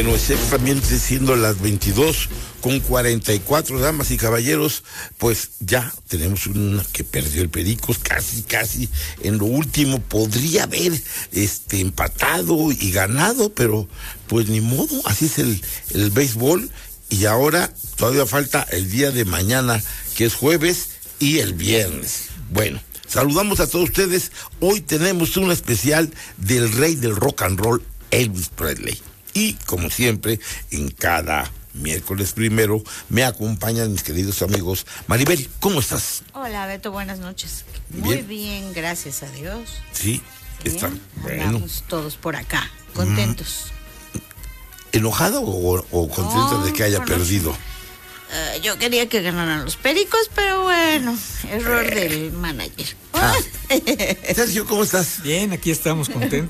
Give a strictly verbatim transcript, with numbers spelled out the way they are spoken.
en exactamente siendo las veintidós con cuarenta y cuatro, damas y caballeros, pues ya tenemos una que perdió el Pericos, casi, casi en lo último, podría haber este empatado y ganado, pero pues ni modo, así es el, el béisbol, y ahora todavía falta el día de mañana, que es jueves, y el viernes. Bueno, saludamos a todos ustedes. Hoy tenemos un especial del rey del rock and roll, Elvis Presley. Y como siempre, en cada miércoles primero me acompañan mis queridos amigos. Maribel, ¿cómo estás? Hola, Beto, buenas noches. Bien. Muy bien, gracias a Dios. Sí, están. Bueno. Andamos todos por acá, contentos. ¿Enojada o, o contenta No, de que haya no, perdido? Uh, yo quería que ganaran los Pericos, pero bueno, error del manager. Ah. Sergio, ¿cómo estás? Bien, aquí estamos contentos.